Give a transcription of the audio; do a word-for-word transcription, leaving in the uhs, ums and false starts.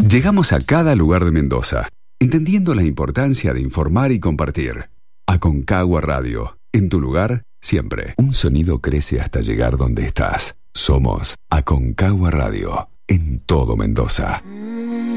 Llegamos a cada lugar de Mendoza, entendiendo la importancia de informar y compartir. Aconcagua Radio, en tu lugar, siempre. Un sonido crece hasta llegar donde estás. Somos Aconcagua Radio, en todo Mendoza.